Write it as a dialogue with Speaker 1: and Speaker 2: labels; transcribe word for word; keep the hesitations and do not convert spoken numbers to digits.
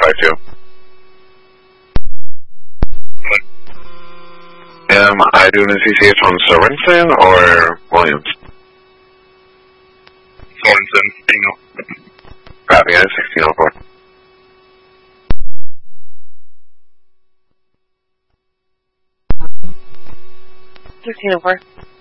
Speaker 1: five two. Am I doing a C C H on Sorensen or Williams?
Speaker 2: Sorensen, Bingo.
Speaker 1: Copy, I sixteen oh four.
Speaker 3: sixteen oh four.